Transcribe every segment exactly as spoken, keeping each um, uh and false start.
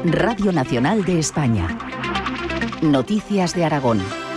Radio Nacional de España. Noticias de Aragón.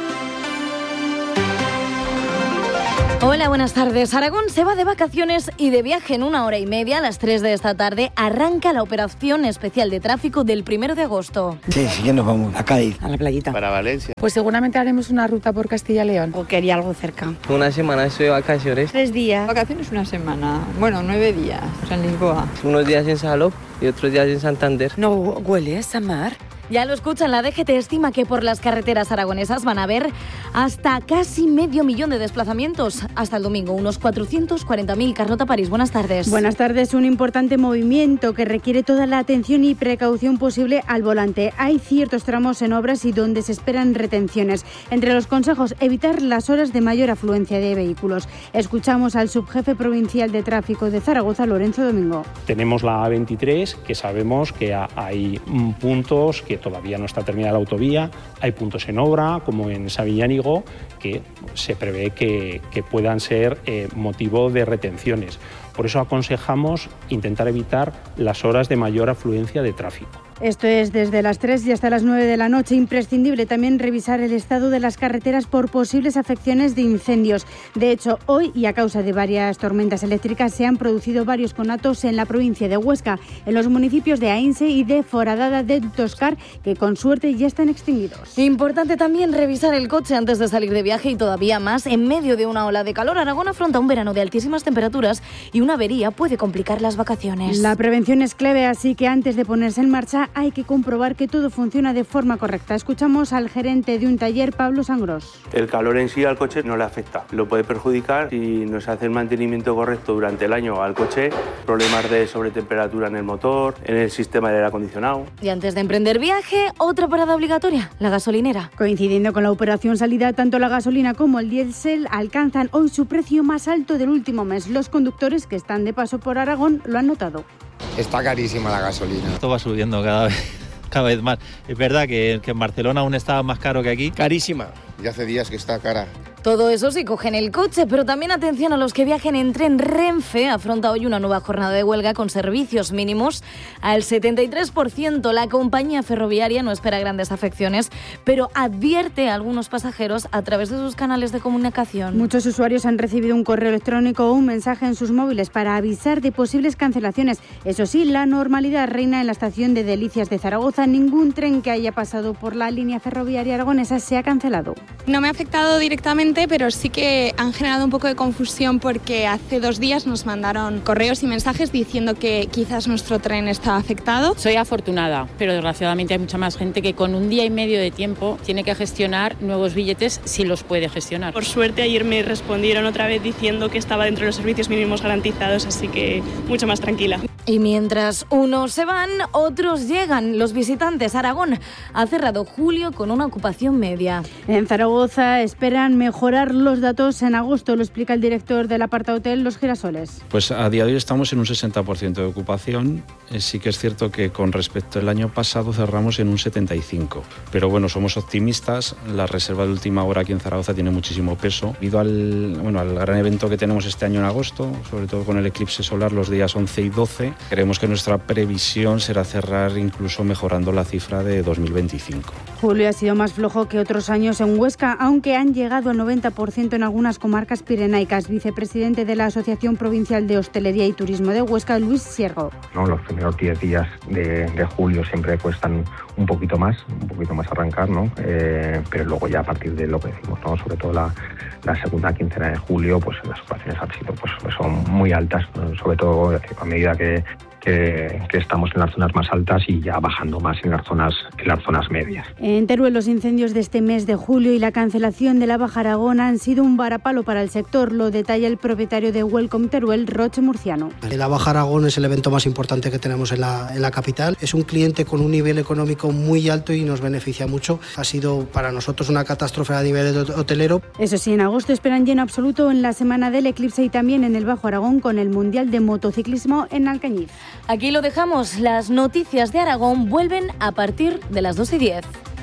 Hola, buenas tardes. Aragón se va de vacaciones y de viaje en una hora y media. A las tres de esta tarde arranca la operación especial de tráfico del primero de agosto. Sí, sí que nos vamos a Cádiz. A la playita. Para Valencia. Pues seguramente haremos una ruta por Castilla y León. O quería algo cerca. Una semana estoy de vacaciones. Tres días. Vacaciones una semana. Bueno, nueve días. En Lisboa. Unos días en Salop y otros días en Santander. ¿No huele a esa mar? Ya lo escuchan, la D G T estima que por las carreteras aragonesas van a haber hasta casi medio millón de desplazamientos hasta el domingo, unos cuatrocientos cuarenta mil. Carlota París, buenas tardes. Buenas tardes, un importante movimiento que requiere toda la atención y precaución posible al volante. Hay ciertos tramos en obras y donde se esperan retenciones. Entre los consejos, evitar las horas de mayor afluencia de vehículos. Escuchamos al subjefe provincial de tráfico de Zaragoza, Lorenzo Domingo. Tenemos la A veintitrés, que sabemos que hay puntos que todavía no está terminada la autovía, hay puntos en obra, como en Sabillánigo, que se prevé que, que puedan ser eh, motivo de retenciones. Por eso aconsejamos intentar evitar las horas de mayor afluencia de tráfico. Esto es desde las tres y hasta las nueve de la noche. Imprescindible también revisar el estado de las carreteras por posibles afecciones de incendios. De hecho, hoy y a causa de varias tormentas eléctricas se han producido varios conatos en la provincia de Huesca, en los municipios de Ainse y de Foradada de Toscar, que con suerte ya están extinguidos. Importante también revisar el coche antes de salir de viaje y todavía más en medio de una ola de calor. Aragón afronta un verano de altísimas temperaturas y una avería puede complicar las vacaciones. La prevención es clave, así que antes de ponerse en marcha hay que comprobar que todo funciona de forma correcta. Escuchamos al gerente de un taller, Pablo Sangros. El calor en sí al coche no le afecta. Lo puede perjudicar si no se hace el mantenimiento correcto durante el año al coche, problemas de sobretemperatura en el motor, en el sistema de aire acondicionado. Y antes de emprender viaje, otra parada obligatoria, la gasolinera. Coincidiendo con la operación salida, tanto la gasolina como el diésel alcanzan hoy su precio más alto del último mes. Los conductores que están de paso por Aragón lo han notado. Está carísima la gasolina. Esto va subiendo cada vez, cada vez más. Es verdad que, que en Barcelona aún estaba más caro que aquí. Carísima. Y hace días que está cara. Todo eso si cogen el coche, pero también atención a los que viajen en tren. Renfe afronta hoy una nueva jornada de huelga con servicios mínimos al setenta y tres por ciento. La compañía ferroviaria no espera grandes afecciones, pero advierte a algunos pasajeros a través de sus canales de comunicación. Muchos usuarios han recibido un correo electrónico o un mensaje en sus móviles para avisar de posibles cancelaciones. Eso sí, la normalidad reina en la estación de Delicias de Zaragoza. Ningún tren que haya pasado por la línea ferroviaria aragonesa se ha cancelado. No me ha afectado directamente, pero sí que han generado un poco de confusión porque hace dos días nos mandaron correos y mensajes diciendo que quizás nuestro tren estaba afectado. Soy afortunada, pero desgraciadamente hay mucha más gente que con un día y medio de tiempo tiene que gestionar nuevos billetes si los puede gestionar. Por suerte ayer me respondieron otra vez diciendo que estaba dentro de los servicios mínimos garantizados, así que mucho más tranquila. Y mientras unos se van, otros llegan. Los visitantes. Aragón ha cerrado julio con una ocupación media. En Zaragoza esperan mejorar los datos en agosto, lo explica el director del apartahotel Los Girasoles. Pues a día de hoy estamos en un sesenta por ciento de ocupación. Eh, sí que es cierto que con respecto al año pasado cerramos en un setenta y cinco por ciento. Pero bueno, somos optimistas. La reserva de última hora aquí en Zaragoza tiene muchísimo peso. Debido al, bueno, al gran evento que tenemos este año en agosto, sobre todo con el eclipse solar los días once y doce, creemos que nuestra previsión será cerrar incluso mejorando la cifra de dos mil veinticinco. Julio ha sido más flojo que otros años en Huesca, aunque han llegado al noventa por ciento en algunas comarcas pirenaicas. Vicepresidente de la Asociación Provincial de Hostelería y Turismo de Huesca, Luis Siergo. No, los primeros diez días de, de julio siempre cuestan un poquito más, un poquito más arrancar, ¿no? Eh, pero luego ya a partir de lo que decimos, ¿no? Sobre todo la, la segunda quincena de julio, pues las ocupaciones han sido, pues, son muy altas, ¿no? Sobre todo a medida que Que, que estamos en las zonas más altas y ya bajando más en las zonas en las zonas medias. En Teruel, los incendios de este mes de julio y la cancelación de la Baja Aragón han sido un varapalo para el sector. Lo detalla el propietario de Welcome Teruel, Roche Murciano. La Baja Aragón es el evento más importante que tenemos en la, en la capital. Es un cliente con un nivel económico muy alto y nos beneficia mucho. Ha sido para nosotros una catástrofe a nivel hotelero. Eso sí, en agosto esperan lleno absoluto en la semana del eclipse y también en el Bajo Aragón con el Mundial de Motociclismo en Alcañiz. Aquí lo dejamos. Las noticias de Aragón vuelven a partir de las dos y diez.